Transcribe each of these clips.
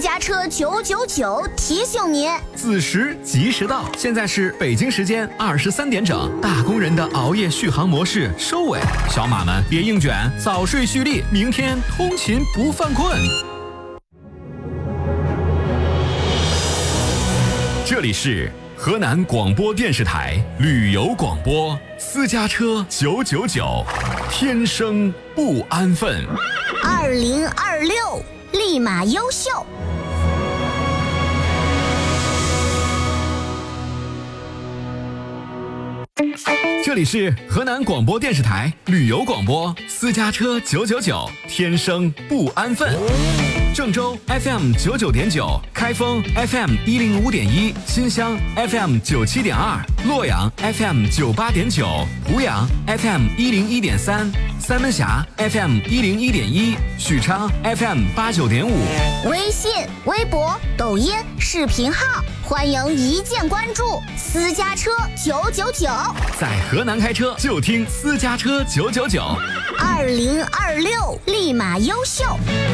家车999提醒您， 子时及时到。现在是北京时间23点整，大工人的熬夜续航模式收尾，小马们别硬卷，早睡蓄力，明天通勤不犯困。这里是河南广播电视台旅游广播，私家车999，天生不安分。 2026立马优秀。 这里是河南广播电视台旅游广播，私家车999，天生不安分。郑州 FM 99.9，开封 FM 105.1，新乡 FM 97.2，洛阳 FM 98.9，湖阳 FM 101.3，三门峡 FM 101.1，许昌 FM 89.5。 微信、微博、抖音、视频号，欢迎一键关注私家车999。 在河南开车就听私家车999。 2026立马优秀。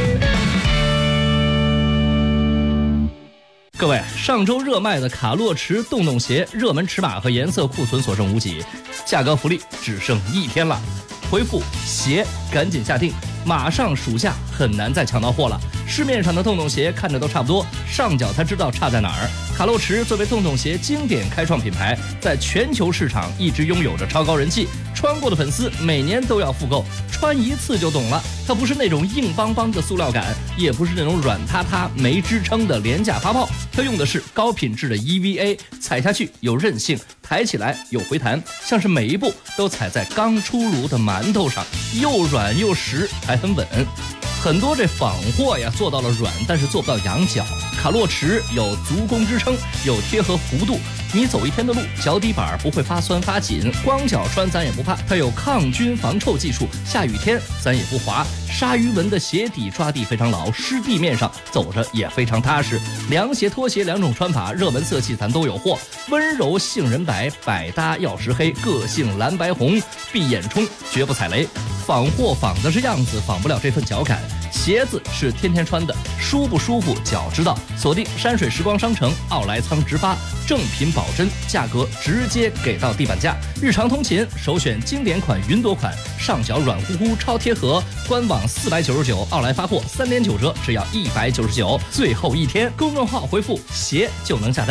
各位，上周热卖的卡洛驰洞洞鞋热门尺码和颜色库存所剩无几，价格福利只剩1天了。回复鞋赶紧下定，马上暑假很难再抢到货了。市面上的洞洞鞋看着都差不多，上脚才知道差在哪儿。卡洛驰作为洞洞鞋经典开创品牌，在全球市场一直拥有着超高人气，穿过的粉丝每年都要复购，穿一次就懂了。它不是那种硬邦邦的塑料感，也不是那种软塌塌没支撑的廉价发泡，它用的是高品质的 EVA， 踩下去有韧性，抬起来有回弹，像是每一步都踩在刚出炉的馒头上，又软又实，还很稳。很多这仿货呀做到了软，但是做不到羊角。卡洛驰有足弓支撑，有贴合弧度，你走一天的路，脚底板不会发酸发紧，光脚穿咱也不怕。它有抗菌防臭技术，下雨天咱也不滑。鲨鱼纹的鞋底抓地非常牢，湿地面上走着也非常踏实。凉鞋、拖鞋两种穿法，热门色系咱都有货。温柔杏仁白，百搭曜石黑，个性蓝白红，闭眼冲绝不踩雷。仿货仿的是样子，仿不了这份脚感。鞋子是天天穿的，舒不舒服脚知道。锁定山水时光商城奥莱仓直发，正品保真，价格直接给到地板价。日常通勤首选经典款云朵款，上脚软乎乎超贴合，官网499，奥莱发货3.9折，只要199。最后一天，公众号回复鞋就能下单。